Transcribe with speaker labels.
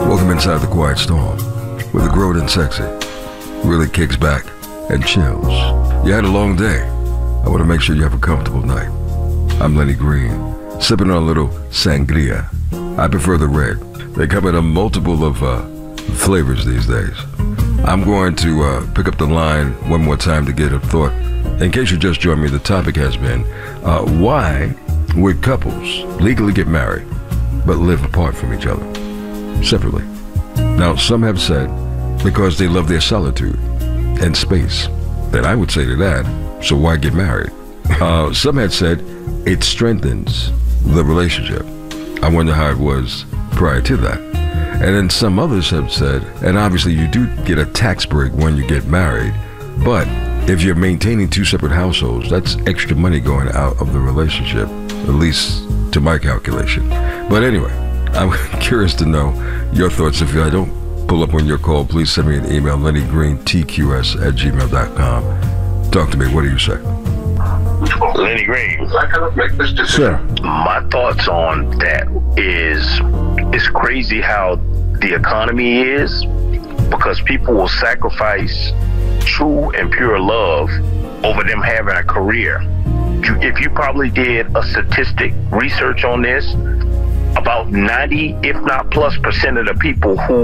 Speaker 1: Welcome inside the Quiet Storm, where the grown and sexy really kicks back and chills. You had a long day. I want to make sure you have a comfortable night. I'm Lenny Green, sipping on a little sangria. I prefer the red. They come in a multiple of flavors these days. I'm going to pick up the line one more time to get a thought. In case you just joined me, the topic has been, why would couples legally get married but live apart from each other, separately? Now, some have said because they love their solitude and space. And I would say to that, so why get married? Some had said it strengthens the relationship. I wonder how it was prior to that. And then some others have said, and obviously you do get a tax break when you get married, but if you're maintaining two separate households, that's extra money going out of the relationship, at least to my calculation. But anyway, I'm curious to know your thoughts. If I don't pull up on your call, please send me an email, LennyGreenTQS@gmail.com. Talk to me. What do you say?
Speaker 2: Lenny Green.
Speaker 1: Sir.
Speaker 2: My thoughts on that is it's crazy how the economy is, because people will sacrifice true and pure love over them having a career. If you probably did a statistic research on this, about 90, if not plus % of the people who